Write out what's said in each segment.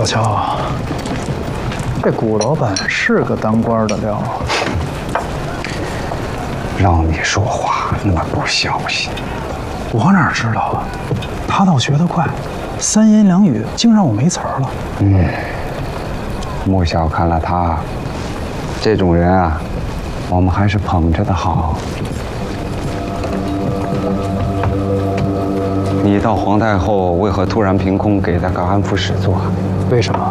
老乔，这古老板是个当官的料啊！ 让你说话那么不小心， 我哪知道啊？他倒学得快，三言两语竟让我没词儿了。 莫小看了他，这种人啊，我们还是捧着的好。你到皇太后为何突然凭空给他个安抚使做？ 为什么？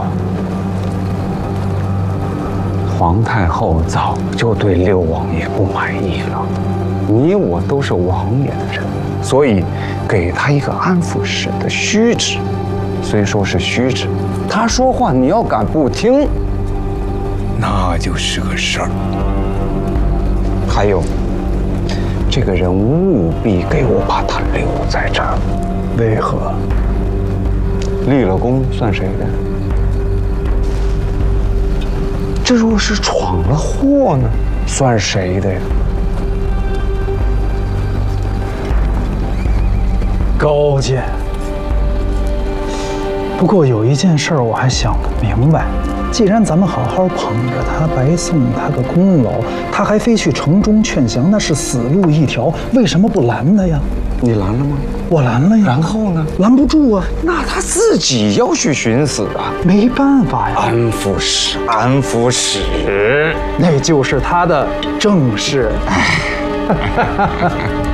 皇太后早就对六王爷不满意了，你我都是王爷的人，所以给他一个安抚使的虚职。虽说是虚职，他说话你要敢不听，那就是个事儿。还有，这个人务必给我把他留在这儿。 为何？ 立了功算谁的？这若是闯了祸呢，算谁的呀？ 高见。不过有一件事儿我还想不明白，既然咱们好好捧着他，白送他个功劳，他还非去城中劝降，那是死路一条，为什么不拦他呀？ 你拦了吗？ 我拦了呀。 然后呢？ 拦不住啊。 那他自己要去寻死啊！ 没办法呀。 安抚使，安抚使， 那就是他的正事。